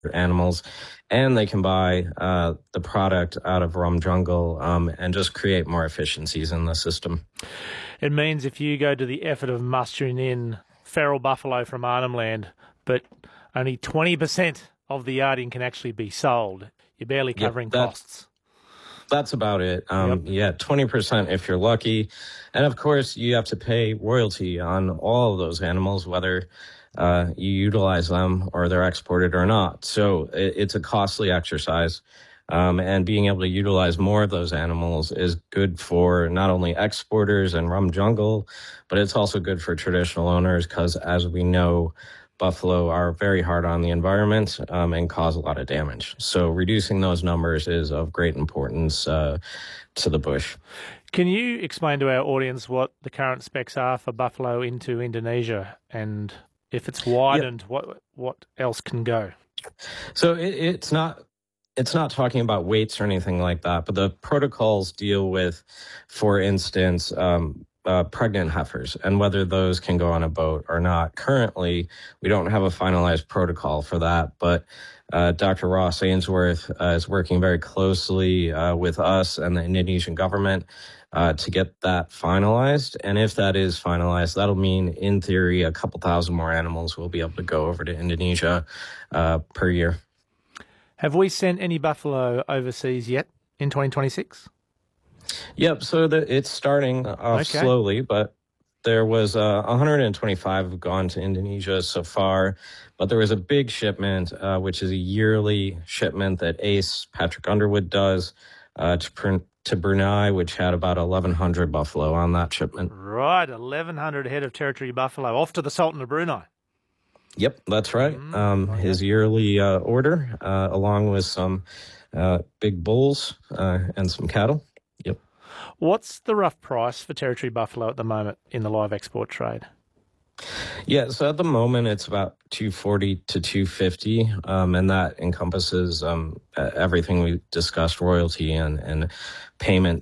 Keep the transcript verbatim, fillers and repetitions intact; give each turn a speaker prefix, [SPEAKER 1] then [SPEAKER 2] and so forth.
[SPEAKER 1] animals, and they can buy uh, the product out of Rum Jungle um, and just create more efficiencies in the system.
[SPEAKER 2] It means if you go to the effort of mustering in feral buffalo from Arnhem Land, but only twenty percent of the yarding can actually be sold, you're barely covering
[SPEAKER 1] yep, that,
[SPEAKER 2] costs.
[SPEAKER 1] That's about it. Um, yep. Yeah, twenty percent if you're lucky. And of course, you have to pay royalty on all of those animals, whether uh, you utilize them or they're exported or not. So it, it's a costly exercise. Um, and being able to utilize more of those animals is good for not only exporters and Rum Jungle, but it's also good for traditional owners because, as we know, buffalo are very hard on the environment um, and cause a lot of damage. So reducing those numbers is of great importance uh, to the bush.
[SPEAKER 2] Can you explain to our audience what the current specs are for buffalo into Indonesia, and if it's widened, yep. what what else can go?
[SPEAKER 1] So it, it's not it's not talking about weights or anything like that, but the protocols deal with, for instance, um, Uh, pregnant heifers and whether those can go on a boat or not. Currently, we don't have a finalized protocol for that, but uh, Doctor Ross Ainsworth uh, is working very closely uh, with us and the Indonesian government uh, to get that finalized. And if that is finalized, that'll mean, in theory, a couple thousand more animals will be able to go over to Indonesia uh, per year.
[SPEAKER 2] Have we sent any buffalo overseas yet in twenty twenty-six?
[SPEAKER 1] Yep, so the, it's starting off
[SPEAKER 2] okay.
[SPEAKER 1] slowly, but there was uh, one hundred twenty-five have gone to Indonesia so far, but there was a big shipment, uh, which is a yearly shipment that Ace, Patrick Underwood, does uh, to, to Brunei, which had about eleven hundred buffalo on that shipment.
[SPEAKER 2] Right, eleven hundred head of territory buffalo off to the Sultan of Brunei.
[SPEAKER 1] Yep, that's right.
[SPEAKER 2] Mm,
[SPEAKER 1] um,
[SPEAKER 2] okay.
[SPEAKER 1] His yearly uh, order, uh, along with some uh, big bulls uh, and some cattle. Yep.
[SPEAKER 2] What's the rough price for territory buffalo at the moment in the live export trade?
[SPEAKER 1] Yeah, so at the moment it's about two forty to two fifty, um, and that encompasses um, everything we discussed, royalty and, and payment